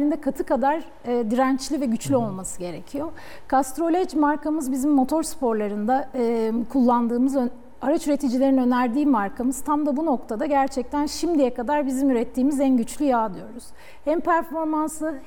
geldiğinde katı kadar dirençli ve güçlü olması gerekiyor. Castrol Edge markamız bizim motor sporlarında kullandığımız araç üreticilerin önerdiği markamız. Tam da bu noktada gerçekten şimdiye kadar bizim ürettiğimiz en güçlü yağ diyoruz. Hem performansı